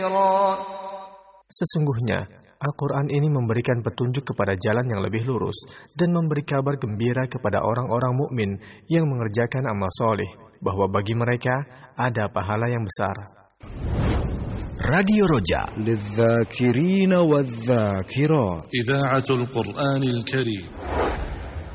Sesungguhnya, Al-Quran ini memberikan petunjuk kepada jalan yang lebih lurus dan memberi kabar gembira kepada orang-orang mukmin yang mengerjakan amal soleh, bahwa bagi mereka ada pahala yang besar. Radio Roja للذاكرين والذاكرات إذاعة القرآن الكريم